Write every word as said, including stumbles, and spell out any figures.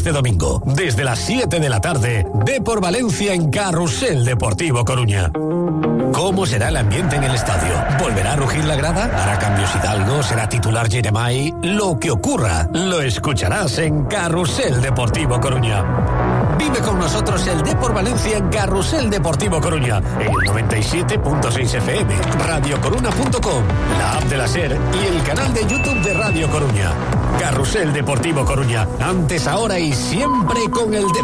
este domingo, desde las siete de la tarde, Depor Valencia en Carrusel Deportivo Coruña. ¿Cómo será el ambiente en el estadio? ¿Volverá a rugir la grada? ¿Hará cambios Hidalgo? ¿Será titular Jeremai? Lo que ocurra, lo escucharás en Carrusel Deportivo Coruña. Vive con nosotros el Depor Valencia en Carrusel Deportivo Coruña, en el noventa y siete punto seis F M, radio coruna punto com, la app de la SER y el canal de YouTube de Radio Coruña. Carrusel Deportivo Coruña, antes, ahora y siempre con el Depor.